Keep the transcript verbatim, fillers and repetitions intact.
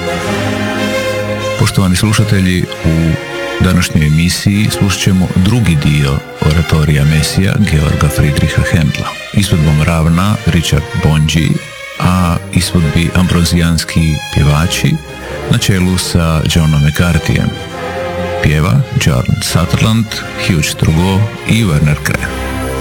Poštovani slušatelji, u današnjoj emisiji slušat ćemo drugi dio oratorija Mesija Georga Friedricha Händla. Izvedbom ravna Richard Bonji, a izvedbi ambrozijanski pjevači na čelu sa Johnom McCarthyjem. Pjeva Björn Sutherland, Hugh Strugó i Werner Kre.